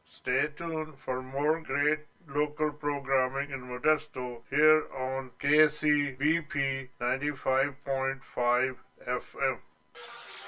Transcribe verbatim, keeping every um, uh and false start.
Stay tuned for more great local programming in Modesto here on K C B P ninety-five point five F M.